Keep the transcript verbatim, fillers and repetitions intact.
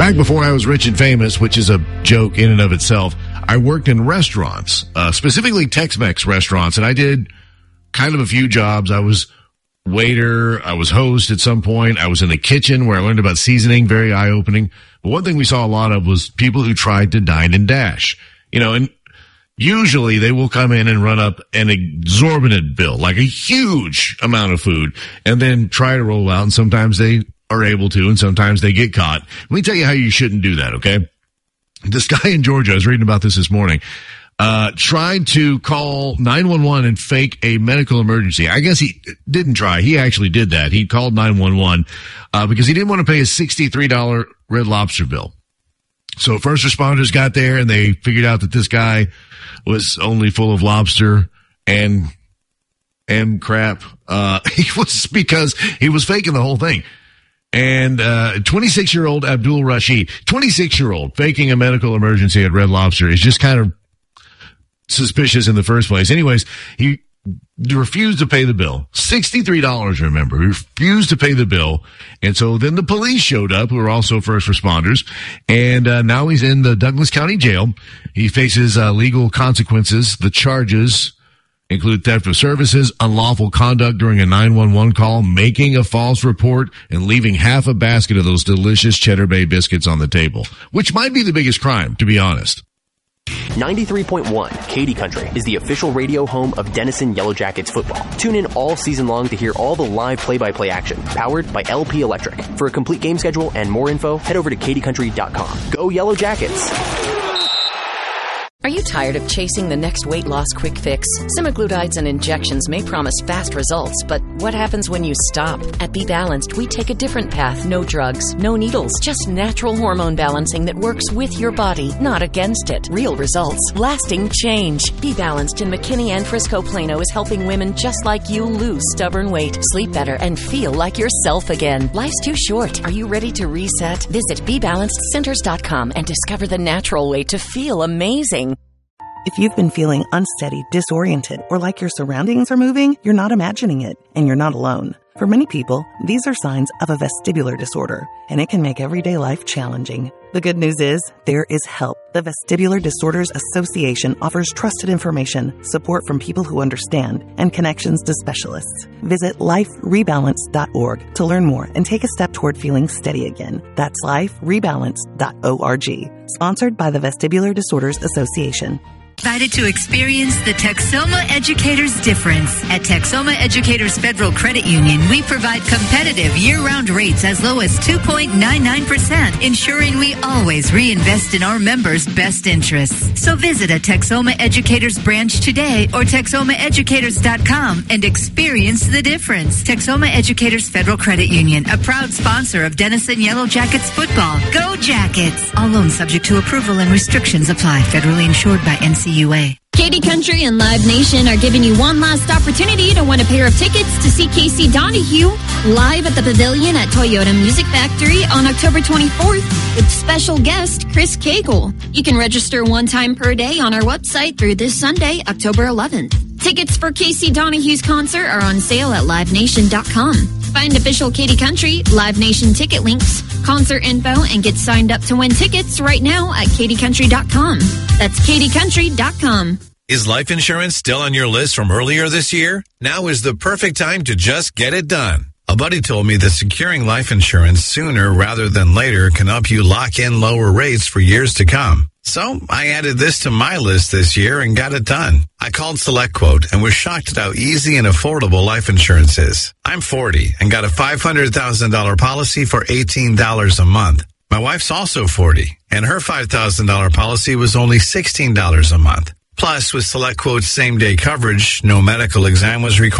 Back before I was rich and famous, which is a joke in and of itself, I worked in restaurants, uh, specifically Tex-Mex restaurants, and I did kind of a few jobs. I was waiter, I was host at some point, I was in the kitchen where I learned about seasoning, very eye-opening. But one thing we saw a lot of was people who tried to dine and dash. You know, and usually they will come in and run up an exorbitant bill, like a huge amount of food, and then try to roll out, and sometimes they are able to, and sometimes they get caught. Let me tell you how you shouldn't do that, okay? This guy in Georgia, I was reading about this this morning, uh, tried to call nine one one and fake a medical emergency. I guess he didn't try. He actually did that. He called nine one one, uh, because he didn't want to pay a sixty-three dollars Red Lobster bill. So first responders got there and they figured out that this guy was only full of lobster and, and crap. Uh, he was because he was faking the whole thing. And, uh, twenty-six-year-old Abdul Rashid, twenty-six-year-old faking a medical emergency at Red Lobster is just kind of suspicious in the first place. Anyways, he refused to pay the bill. sixty-three dollars, remember. He refused to pay the bill. And so then the police showed up, who are also first responders. And, uh, now he's in the Douglas County Jail. He faces, uh, legal consequences. The charges include theft of services, unlawful conduct during a nine one one call, making a false report, and leaving half a basket of those delicious Cheddar Bay biscuits on the table, which might be the biggest crime, to be honest. ninety-three point one Katy Country is the official radio home of Denison Yellow Jackets football. Tune in all season long to hear all the live play-by-play action, powered by L P Electric. For a complete game schedule and more info, head over to katy country dot com. Go Yellow Jackets! Are you tired of chasing the next weight loss quick fix? Semaglutides and injections may promise fast results, but what happens when you stop? At Be Balanced, we take a different path. No drugs, no needles, just natural hormone balancing that works with your body, not against it. Real results, lasting change. Be Balanced in McKinney and Frisco Plano is helping women just like you lose stubborn weight, sleep better, and feel like yourself again. Life's too short. Are you ready to reset? Visit be balanced centers dot com and discover the natural way to feel amazing. If you've been feeling unsteady, disoriented, or like your surroundings are moving, you're not imagining it, and you're not alone. For many people, these are signs of a vestibular disorder, and it can make everyday life challenging. The good news is, there is help. The Vestibular Disorders Association offers trusted information, support from people who understand, and connections to specialists. Visit life rebalance dot org to learn more and take a step toward feeling steady again. That's life rebalance dot org. Sponsored by the Vestibular Disorders Association. Excited to experience the Texoma Educators difference. At Texoma Educators Federal Credit Union, we provide competitive year-round rates as low as two point nine nine percent, ensuring we always reinvest in our members' best interests. So visit a Texoma Educators branch today or texoma educators dot com and experience the difference. Texoma Educators Federal Credit Union, a proud sponsor of Denison Yellow Jackets football. Go Jackets! All loans subject to approval and restrictions apply. Federally insured by N C U A. Katy Country and Live Nation are giving you one last opportunity to win a pair of tickets to see Casey Donahue live at the Pavilion at Toyota Music Factory on October twenty-fourth with special guest Chris Cagle. You can register one time per day on our website through this Sunday, October eleventh. Tickets for Casey Donahue's concert are on sale at live nation dot com. Find official Katy Country, Live Nation ticket links, concert info, and get signed up to win tickets right now at katy country dot com. That's katy country dot com. Is life insurance still on your list from earlier this year? Now is the perfect time to just get it done. A buddy told me that securing life insurance sooner rather than later can help you lock in lower rates for years to come. So I added this to my list this year and got it done. I called SelectQuote and was shocked at how easy and affordable life insurance is. I'm forty and got a five hundred thousand dollars policy for eighteen dollars a month. My wife's also forty and her five thousand dollars policy was only sixteen dollars a month. Plus, with SelectQuote's same-day coverage, no medical exam was required.